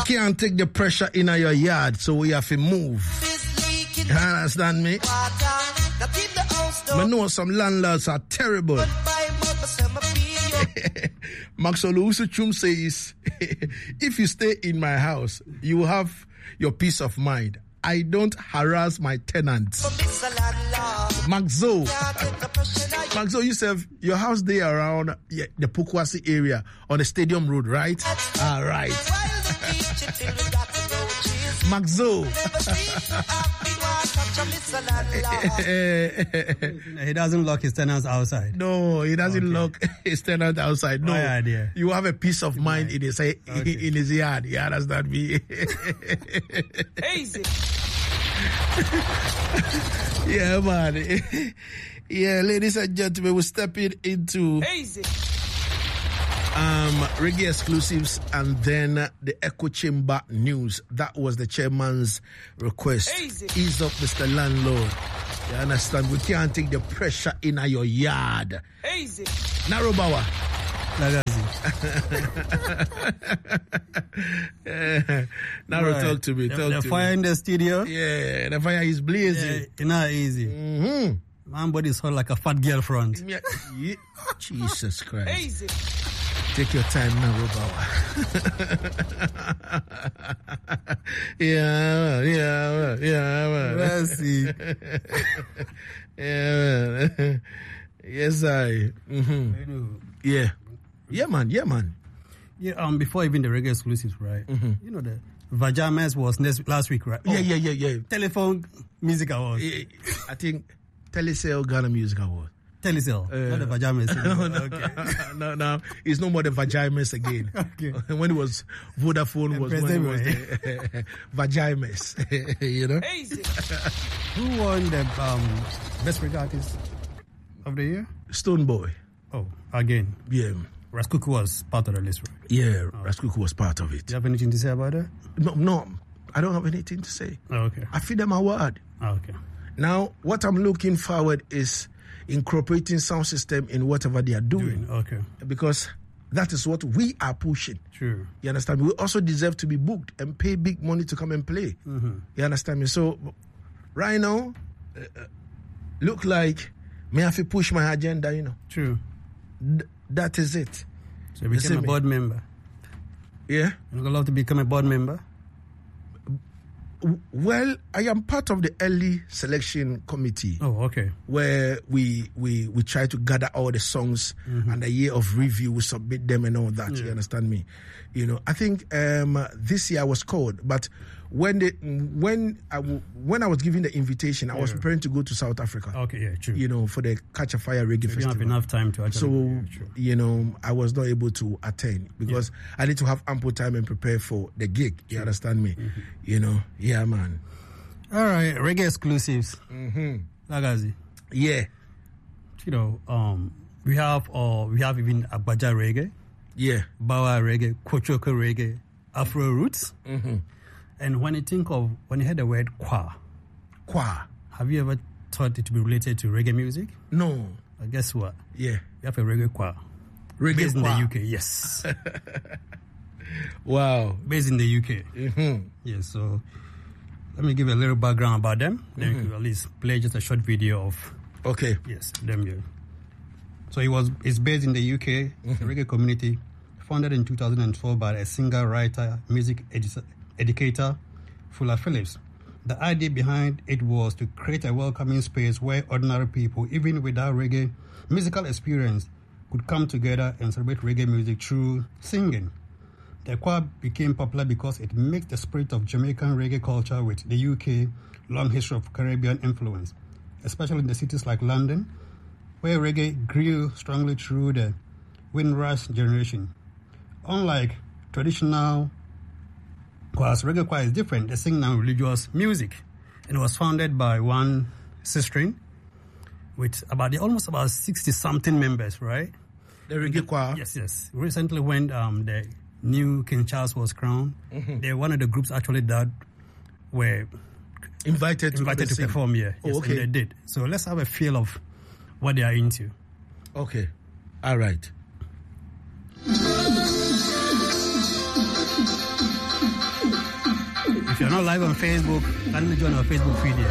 can't take the pressure in your yard, so we have to move. You understand me? I know some landlords are terrible. Maxwell Usuchum says, if you stay in my house, you will have your peace of mind. I don't harass my tenants. Maxo, you said your house there around the Pukwasi area on the Stadium Road, right? All right. Maxo. He doesn't lock his tenants outside. No, he doesn't lock his tenants outside. No, my idea. You have a peace of mind in his in his yard. You understand me? Easy. Yeah, man. Yeah, ladies and gentlemen, we're stepping into Easy. reggae exclusives and then the Echo Chamber news. That was the chairman's request. Easy. Ease up, Mr. Landlord. You understand? We can't take the pressure in your yard. Easy. Narobawa. Naro, right. Talk to me. The fire in the studio. Yeah, the fire is blazing. Yeah, not easy. Mm-hmm. My body's hot like a fat girl front. Yeah. Jesus Christ. Easy. Take your time now, Robawa. Yeah. Let's see. Yeah. Yes, I. Mm-hmm. Yeah, man. Yeah, before even the reggae exclusives, right? Mm-hmm. You know, the Vajamas was last week, right? Yeah. Telephone Music Awards. I think Telecel Ghana Music Awards. Telecel, not the Vajamas. No, it's no more the Vajamas again. Okay. When it was Vodafone was when it was the Vajamas. You know? Easy. Who won the best reggae artist of the year? Stone Boy. Oh, again. Yeah. Raskuku was part of the list, right? Yeah, Raskuku was part of it. Do you have anything to say about that? No, I don't have anything to say. Oh, okay. I feed them a word. Oh, okay. Now, what I'm looking forward is incorporating sound system in whatever they are doing. Okay. Because that is what we are pushing. True. You understand? We also deserve to be booked and pay big money to come and play. Mm-hmm. You understand me? So, right now, look like me have to push my agenda, you know. True. That is it. So you became a board member? Yeah. You're going to love to become a board member? Well, I am part of the early selection committee. Oh, okay. Where we try to gather all the songs and a year of review, we submit them and all that. Yeah. You understand me? You know, I think this year I was called, but when I was given the invitation, I was preparing to go to South Africa. Okay, yeah, true. You know, for the Catch a Fire Reggae Festival. You don't have enough time to actually. So, you know, I was not able to attend because I need to have ample time and prepare for the gig. True. You understand me? Mm-hmm. You know, yeah, man. All right, reggae exclusives. Lagazi. Yeah. You know, we have even Agbaja reggae. Yeah. Bawa reggae, Kochoka reggae, Afro roots. Mm-hmm. And when you hear the word kwa, have you ever thought it to be related to reggae music? No. But guess what? Yeah. You have a reggae kwa. Based in the UK, yes. Wow. Based in the UK. Mm-hmm. Yeah, so let me give you a little background about them. Then you can at least play just a short video of... Okay. Yes, them here. So it's based in the UK, the reggae community, founded in 2004 by a singer, writer, music educator, Fuller Phillips. The idea behind it was to create a welcoming space where ordinary people, even without reggae musical experience, could come together and celebrate reggae music through singing. The choir became popular because it mixed the spirit of Jamaican reggae culture with the UK long history of Caribbean influence, especially in the cities like London, where reggae grew strongly through the Windrush generation. Unlike traditional choirs, reggae choir is different. They sing now religious music. And it was founded by one sister with almost about 60-something members, right? The reggae choir? Yes. Recently when the new King Charles was crowned, they're one of the groups actually that were invited to perform here. Oh, yes, okay. And they did. So let's have a feel of what they are into. Okay. All right. If you're not live on Facebook, kindly join our Facebook feed here.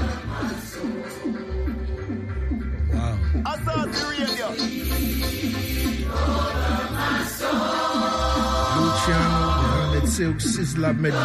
Wow. Luciano, let's say Sizzla